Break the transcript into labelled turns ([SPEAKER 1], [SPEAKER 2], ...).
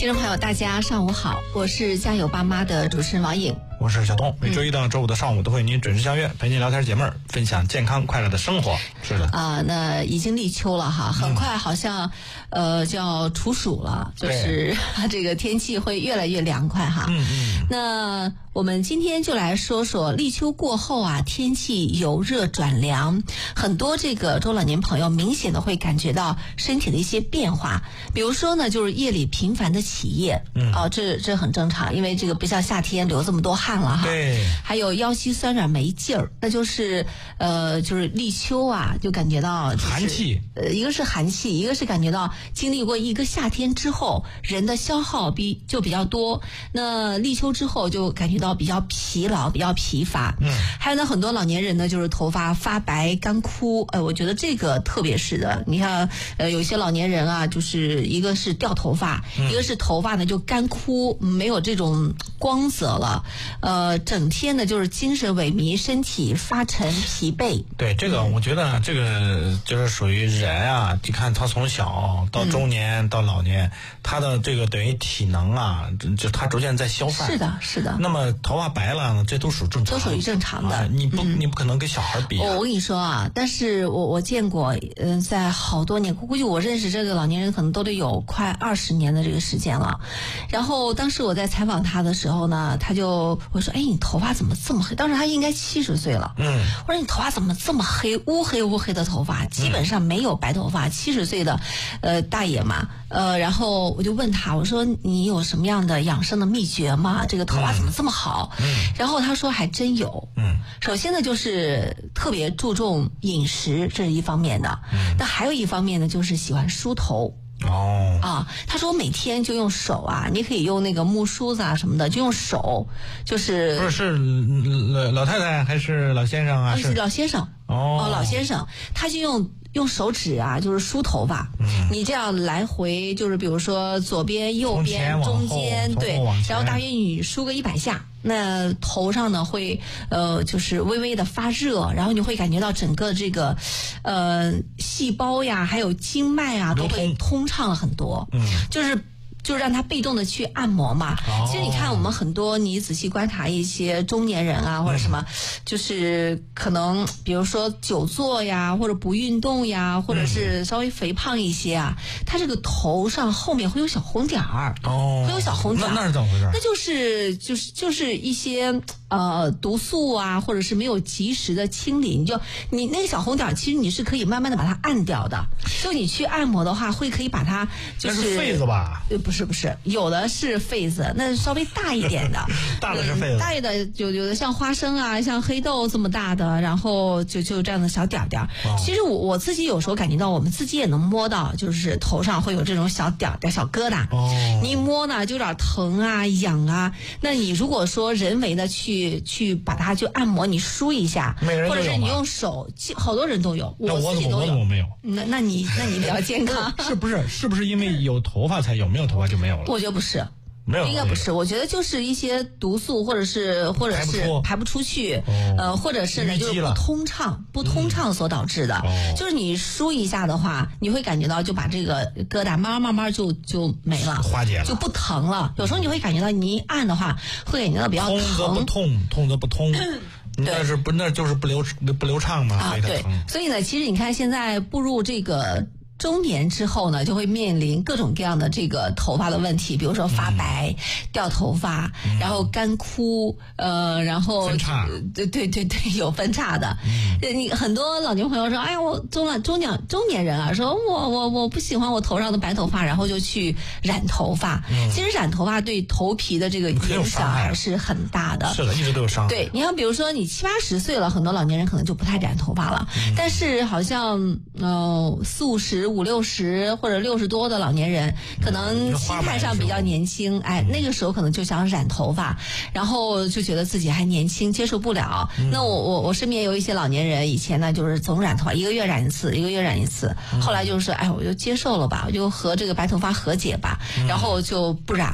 [SPEAKER 1] 听众朋友大家上午好，我是家有爸妈的主持人王颖，
[SPEAKER 2] 我是小东，每周一到周五的上午都会与您准时相约，陪您聊天解闷，分享健康快乐的生活。是的
[SPEAKER 1] 那已经立秋了哈，很快好像就要处暑了，就是这个天气会越来越凉快哈。那我们今天就来说说立秋过后啊，天气由热转凉，很多这个中老年朋友明显的会感觉到身体的一些变化，比如说呢，就是夜里频繁的起夜，这很正常，因为这个不像夏天流这么多汗了哈。
[SPEAKER 2] 对。
[SPEAKER 1] 还有腰膝酸软没劲儿，那就是就是立秋啊，就感觉到、
[SPEAKER 2] 寒气。
[SPEAKER 1] 一个是寒气，一个是感觉到经历过一个夏天之后，人的消耗就比较多。那立秋之后就感觉到比较疲劳，比较疲乏。还有呢，很多老年人呢，就是头发发白干枯，我觉得这个特别是的。你看，有些老年人啊，就是一个是掉头发，一个是头发呢就干枯，没有这种光泽了。整天呢就是精神萎靡，身体发沉疲惫。
[SPEAKER 2] 对，这个我觉得这个就是属于人啊，你看他从小到中年到老年，他的这个等于体能啊，就他逐渐在消散。
[SPEAKER 1] 是的，是的。
[SPEAKER 2] 那么头发白了，这都属正常，
[SPEAKER 1] 都属于正常的。
[SPEAKER 2] 你不可能跟小孩比。
[SPEAKER 1] 我跟你说啊，但是我见过，在好多年，估计我认识这个老年人可能都得有快20年的这个时间了。然后当时我在采访他的时候呢，我说，你头发怎么这么黑？当时他应该70岁了。我说你头发怎么这么黑，乌黑的头发，基本上没有白头发。70岁的大爷嘛，然后我就问他，我说你有什么样的养生的秘诀吗？这个头发怎么这么好？然后他说还真有。首先呢，就是特别注重饮食，这是一方面的。那还有一方面呢，就是喜欢梳头。他说我每天就用手啊，你可以用那个木梳子啊什么的，就用手，就是
[SPEAKER 2] 不是老太太还是老先生啊？
[SPEAKER 1] 是老先生。老先生，他就用手指啊，就是梳头发。你这样来回，就是比如说左边、右边、中间，对，然后大约你梳个100下。那头上呢会就是微微的发热，然后你会感觉到整个这个细胞呀还有经脉啊都会通畅了很多。就是让他被动的去按摩嘛。其实你看我们很多，你仔细观察一些中年人啊或者什么，就是可能比如说久坐呀，或者不运动呀，或者是稍微肥胖一些啊，他这个头上后面会有小红点儿。会有小红点儿。
[SPEAKER 2] 那是怎么回事？
[SPEAKER 1] 那就是一些毒素啊，或者是没有及时的清理，你那个小红点其实你是可以慢慢的把它按掉的。就你去按摩的话，可以把它就是
[SPEAKER 2] 那是痱子吧？
[SPEAKER 1] 不是，有的是痱子，那稍微大一点的。
[SPEAKER 2] 大的是痱子。
[SPEAKER 1] 大一的有的像花生啊，像黑豆这么大的，然后就这样的小点点。其实我自己有时候感觉到，我们自己也能摸到，就是头上会有这种小点点、小疙瘩。你一摸呢就有点疼啊、痒啊。那你如果说人为的去把它就按摩，你梳一下，或者是你用手，好多人都有，我自己都有。
[SPEAKER 2] 我没有。
[SPEAKER 1] 那你比较健康。
[SPEAKER 2] 是不是因为有头发才有，没有头发就没有了？
[SPEAKER 1] 我觉得不是。
[SPEAKER 2] 没有，
[SPEAKER 1] 应该不是，我觉得就是一些毒素，或者是排不出去，或者是呢就是不通畅所导致的。就是你梳一下的话，你会感觉到就把这个疙瘩慢慢就没了，
[SPEAKER 2] 化解了，
[SPEAKER 1] 就不疼了。有时候你会感觉到你一按的话，会感觉到比较疼。
[SPEAKER 2] 通则不痛，痛则不通。那就是不流畅嘛。
[SPEAKER 1] 对。所以呢，其实你看现在步入这个中年之后呢，就会面临各种各样的这个头发的问题，比如说发白、掉头发，然后干枯，然后
[SPEAKER 2] 分叉，
[SPEAKER 1] 对，有分叉的。你很多老年朋友说，哎呀，我中年人啊，说我不喜欢我头上的白头发，然后就去染头发。其实染头发对头皮的这个影响还是很大的。
[SPEAKER 2] 是的，一直都有伤害。
[SPEAKER 1] 对，你看，比如说你70-80岁了，很多老年人可能就不太染头发了，但是好像40-50、50-60或者60多的老年人，可能心态上比较年轻，那个时候可能就想染头发，然后就觉得自己还年轻，接受不了。那我身边有一些老年人，以前呢就是总染头发，1个月染一次，后来就是我就接受了吧，我就和这个白头发和解吧，然后就不染